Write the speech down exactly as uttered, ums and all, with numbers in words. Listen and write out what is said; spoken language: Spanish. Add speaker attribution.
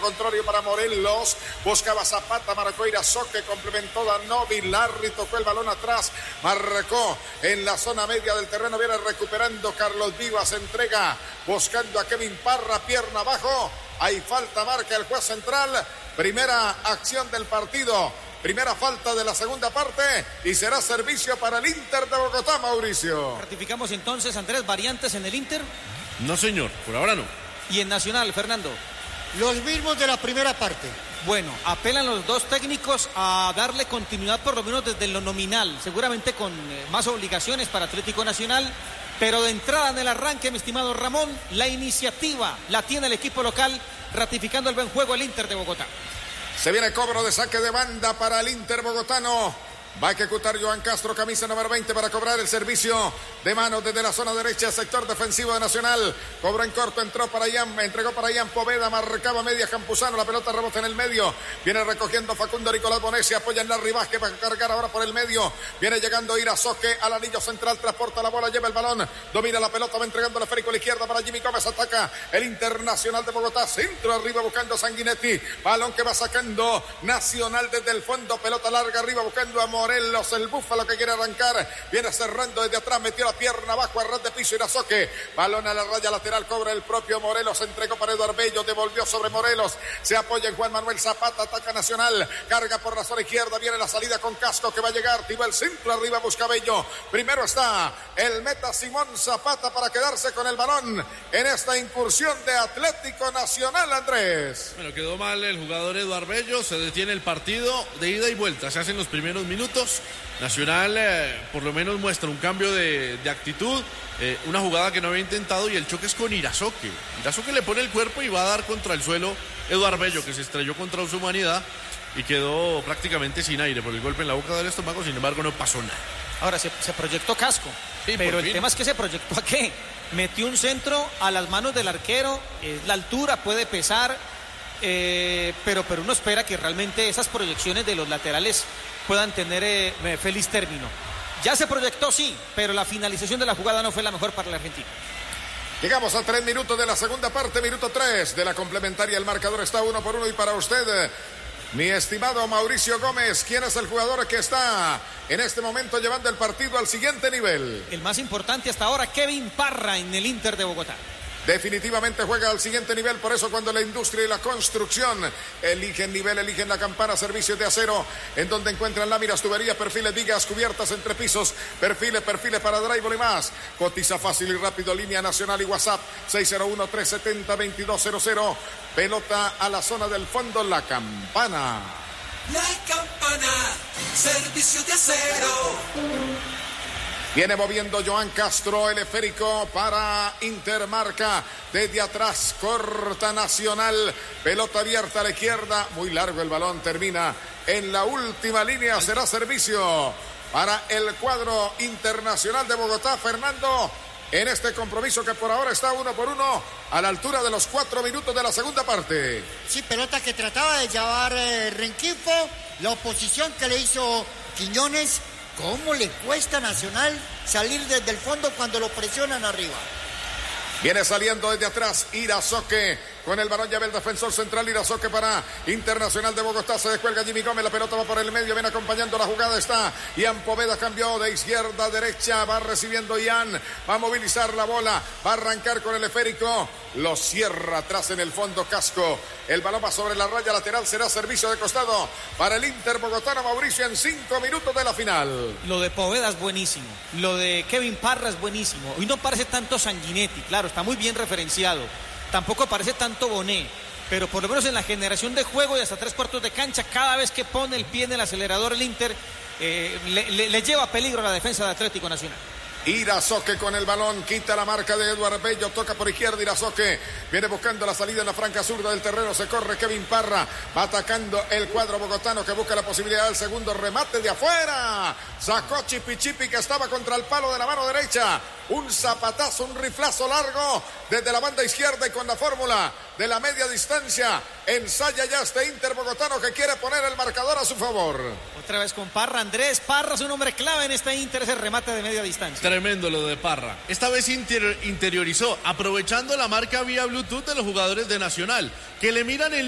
Speaker 1: contrario para Morelos. Buscaba Zapata, marcó Irazoque, complementó Danovi. Larry tocó el balón atrás, marcó en la zona media del terreno. Viene recuperando Carlos Vivas, entrega buscando a Kevin Parra, pierna abajo. Hay falta, marca el juez central. Primera acción del partido. Primera falta de la segunda parte y será servicio para el Inter de Bogotá, Mauricio.
Speaker 2: Ratificamos entonces, Andrés, variantes en el Inter.
Speaker 3: No, señor, por ahora no.
Speaker 2: ¿Y en Nacional, Fernando?
Speaker 4: Los mismos de la primera parte.
Speaker 2: Bueno, apelan los dos técnicos a darle continuidad por lo menos desde lo nominal, seguramente con eh, más obligaciones para Atlético Nacional, pero de entrada en el arranque, mi estimado Ramón, la iniciativa la tiene el equipo local, ratificando el buen juego el Inter de Bogotá.
Speaker 1: Se viene cobro de saque de banda para el Inter bogotano. Va a ejecutar Joan Castro, camisa número veinte, para cobrar el servicio de mano desde la zona derecha, sector defensivo de Nacional. Cobró en corto, entró para Ian, entregó para Ian Poveda, marcaba media Campuzano, la pelota rebota en el medio. Viene recogiendo Facundo Nicolás Bonesi, apoya en la Vázquez, va a cargar ahora por el medio. Viene llegando Irazoque al anillo central, transporta la bola, lleva el balón, domina la pelota, va entregando el esférico a la izquierda para Jimmy Gómez, ataca el Internacional de Bogotá, centro arriba buscando Sanguinetti, balón que va sacando Nacional desde el fondo, pelota larga arriba buscando a Morelos, el Búfalo que quiere arrancar, viene cerrando desde atrás, metió la pierna abajo a ras de piso Irazoque, balón a la raya lateral, cobra el propio Morelos, entregó para Eduardo Bello, devolvió sobre Morelos, se apoya en Juan Manuel Zapata, ataca Nacional, carga por la zona izquierda, viene la salida con Casco que va a llegar, tiro el centro arriba, busca Bello, primero está el meta Simón Zapata para quedarse con el balón en esta incursión de Atlético Nacional, Andrés.
Speaker 3: Bueno, quedó mal el jugador Eduardo Bello, se detiene el partido de ida y vuelta, se hacen los primeros minutos, Nacional eh, por lo menos muestra un cambio de, de actitud, eh, una jugada que no había intentado y el choque es con Irazoque, Irazoque le pone el cuerpo y va a dar contra el suelo Eduardo Bello, que se estrelló contra su humanidad y quedó prácticamente sin aire por el golpe en la boca del estómago, sin embargo no pasó nada.
Speaker 2: Ahora se, se proyectó Casco, sí, pero el fin. tema es que se proyectó a qué, metió un centro a las manos del arquero, es la altura, puede pesar, eh, pero, pero uno espera que realmente esas proyecciones de los laterales puedan tener eh, feliz término. Ya se proyectó, sí, pero la finalización de la jugada no fue la mejor para el argentino.
Speaker 1: Llegamos a tres minutos de la segunda parte, minuto tres de la complementaria. El marcador está uno por uno y para usted, mi estimado Mauricio Gómez, ¿quién es el jugador que está en este momento llevando el partido al siguiente nivel?
Speaker 2: El más importante hasta ahora, Kevin Parra en el Inter de Bogotá.
Speaker 1: Definitivamente juega al siguiente nivel, por eso cuando la industria y la construcción eligen nivel, eligen la campana, servicios de acero, en donde encuentran láminas, tuberías, perfiles, vigas, cubiertas entre pisos, perfiles, perfiles para drywall y más. Cotiza fácil y rápido, línea nacional y WhatsApp seis cero uno, tres siete cero, dos dos cero cero. Pelota a la zona del fondo, la campana.
Speaker 5: La campana, servicio de acero.
Speaker 1: Viene moviendo Joan Castro, el esférico para Intermarca. Desde atrás, corta Nacional. Pelota abierta a la izquierda. Muy largo el balón, termina en la última línea. Será servicio para el cuadro Internacional de Bogotá. Fernando, en este compromiso que por ahora está uno por uno, a la altura de los cuatro minutos de la segunda parte.
Speaker 4: Sí, pelota que trataba de llevar eh, Renquifo. La oposición que le hizo Quiñones. ¿Cómo le cuesta a Nacional salir desde el fondo cuando lo presionan arriba?
Speaker 1: Viene saliendo desde atrás Irazoque. Con el balón llave el defensor central Irazoque para Internacional de Bogotá. Se descuelga Jimmy Gómez, la pelota va por el medio, viene acompañando la jugada, está Ian Poveda, cambió de izquierda a derecha, va recibiendo Ian, va a movilizar la bola, va a arrancar con el esférico, lo cierra atrás en el fondo Casco, el balón va sobre la raya lateral, será servicio de costado para el Inter bogotano, Mauricio, en cinco minutos de la final.
Speaker 2: Lo de Poveda es buenísimo, lo de Kevin Parra es buenísimo, hoy no parece tanto Sanguinetti, claro, está muy bien referenciado. Tampoco parece tanto Bonet, pero por lo menos en la generación de juego y hasta tres cuartos de cancha, cada vez que pone el pie en el acelerador el Inter, eh, le, le, le lleva peligro a la defensa de Atlético Nacional.
Speaker 1: Irazoque con el balón, quita la marca de Eduardo Bello, toca por izquierda Irazoque, viene buscando la salida en la franca zurda del terreno, se corre Kevin Parra, va atacando el cuadro bogotano que busca la posibilidad del segundo remate de afuera, sacó Chipi Chipi que estaba contra el palo de la mano derecha, un zapatazo, un riflazo largo desde la banda izquierda y con la fórmula de la media distancia, ensaya ya este Inter bogotano que quiere poner el marcador a su favor.
Speaker 2: Otra vez con Parra, Andrés Parra es un hombre clave en este Inter, ese remate de media distancia.
Speaker 3: Tremendo lo de Parra. Esta vez inter- interiorizó, aprovechando la marca vía Bluetooth de los jugadores de Nacional, que le miran el